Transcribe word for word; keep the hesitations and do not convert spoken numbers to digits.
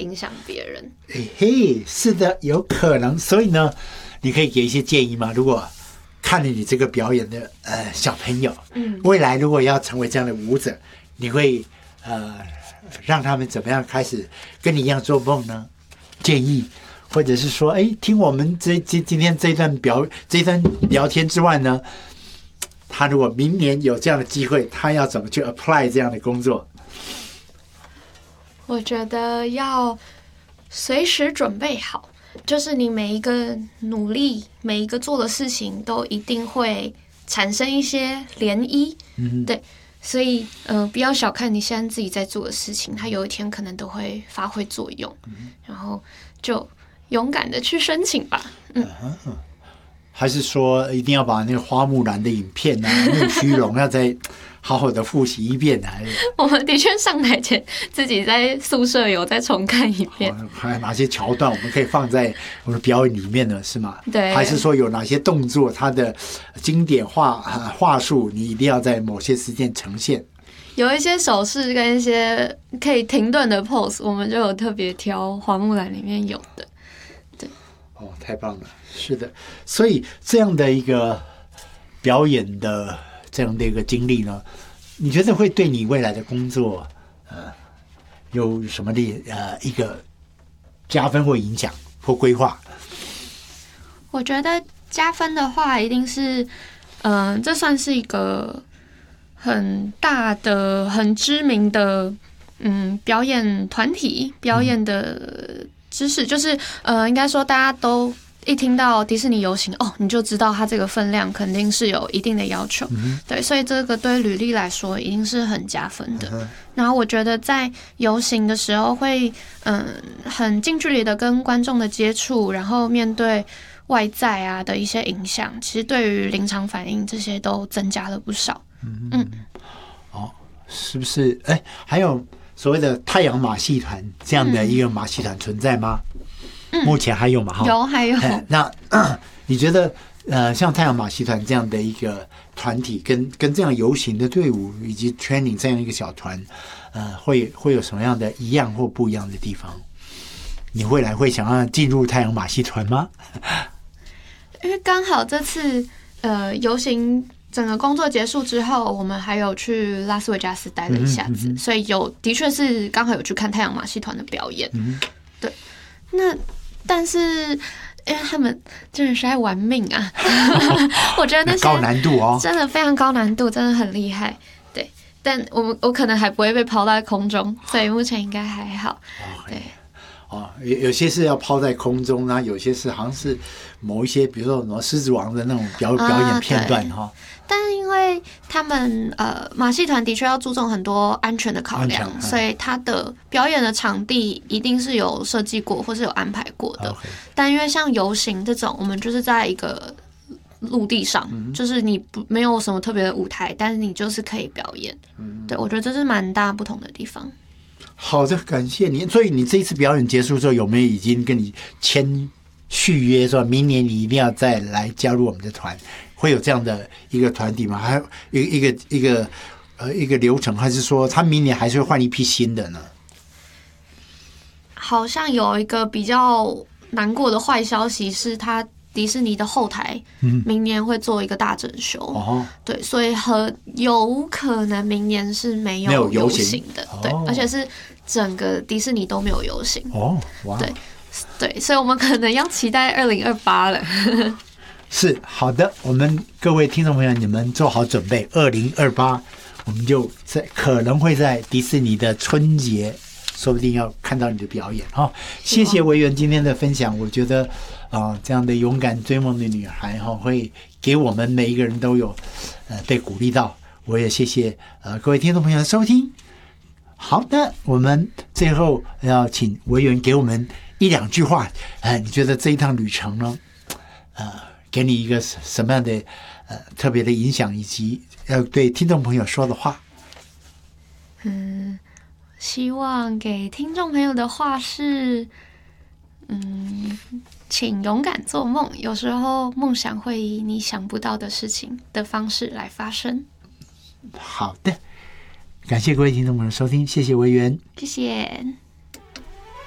影响别人。 嘿嘿，是的，有可能。所以呢，你可以给一些建议吗？如果看了你这个表演的呃小朋友，嗯，未来如果要成为这样的舞者，你会呃让他们怎么样开始跟你一样做梦呢？建议，或者是说，哎，听我们这今今天这一段表这一段聊天之外呢，他如果明年有这样的机会，他要怎么去 apply 这样的工作？ 我觉得要随时准备好。就是你每一个努力，每一个做的事情，都一定会产生一些涟漪。嗯，对，所以呃，不要小看你现在自己在做的事情，它有一天可能都会发挥作用。嗯、然后就勇敢的去申请吧。嗯，嗯还是说一定要把那个花木兰的影片啊、木须龙要再好好的复习一遍呢？ 我们的确上台前自己在宿舍有再重看一遍。 还有哪些桥段我们可以放在我们的表演里面呢？是吗？ 对。 还是说有哪些动作它的经典话话术，你一定要在某些时间呈现？ 有一些手势跟一些可以停顿的 pose， 我们就有特别挑花木兰里面有的。对。 哦，太棒了！是的，所以这样的一个表演的这样的一个经历呢，你觉得会对你未来的工作呃有什么的呃一个加分或影响或规划？ 我觉得加分的话，一定是嗯、呃，这算是一个很大的、很知名的嗯表演团体表演的知识，嗯、就是呃，应该说大家都。一听到迪士尼游行哦，你就知道它这个分量肯定是有一定的要求，嗯、对，所以这个对履历来说一定是很加分的。嗯、然后我觉得在游行的时候会嗯很近距离的跟观众的接触，然后面对外在啊的一些影响，其实对于临场反应这些都增加了不少。嗯嗯， 哦，是不是？哎，还有所谓的太阳马戏团这样的一个马戏团存在吗？嗯目前还有吗？哈， 有还有。 那你觉得呃，像太阳马戏团这样的一个团体，跟跟这样游行的队伍以及 training 这样一个小团，呃，会会有什么样的一样或不一样的地方？你未来会想要进入太阳马戏团吗？ 因为刚好这次呃游行整个工作结束之后，我们还有去拉斯维加斯待了一下子，嗯嗯、所以有的确是刚好有去看太阳马戏团的表演。嗯、对，那。但是，因为他们真的是在玩命啊！我觉得那些高难度哦， 真的非常高难度，真的很厉害。对，但我们我可能还不会被抛在空中，所以目前应该还好。对， 哦，有有些是要抛在空中啊，有些是好像是某一些，比如说什么狮子王的那种表表演片段哈。啊但是因为他们呃马戏团的确要注重很多安全的考量，嗯、所以他的表演的场地一定是有设计过或是有安排过的。Okay. 但因为像游行这种，我们就是在一个陆地上，嗯、就是你不没有什么特别的舞台，但是你就是可以表演。嗯、对，我觉得这是蛮大不同的地方。 好的，感谢你。所以你这一次表演结束之后，有没有已经跟你签续约，说明年你一定要再来加入我们的团？会有这样的一个团体吗？还有一个一个一个呃一个流程，还是说他明年还是会换一批新的呢？ 好像有一个比较难过的坏消息是，他迪士尼的后台明年会做一个大整修。哦，对，所以很有可能明年是没有游行的。对，哦、而且是整个迪士尼都没有游行。哦，哇，对对，所以我们可能要期待二零二八了。 是好的，我们各位听众朋友，你们做好准备，二零二八我们就在可能会在迪士尼的春节，说不定要看到你的表演哈、哦。谢谢维园今天的分享，我觉得啊、呃，这样的勇敢追梦的女孩哈、哦，会给我们每一个人都有呃被鼓励到。我也谢谢呃各位听众朋友的收听。好的，我们最后要请维园给我们一两句话，呃，你觉得这一趟旅程呢，呃。给你一个什么样的呃特别的影响，以及要对听众朋友说的话？ 嗯，希望给听众朋友的话是，嗯，请勇敢做梦，有时候梦想会以你想不到的事情的方式来发生。 好的，感谢各位听众朋友收听，谢谢维园， 谢谢。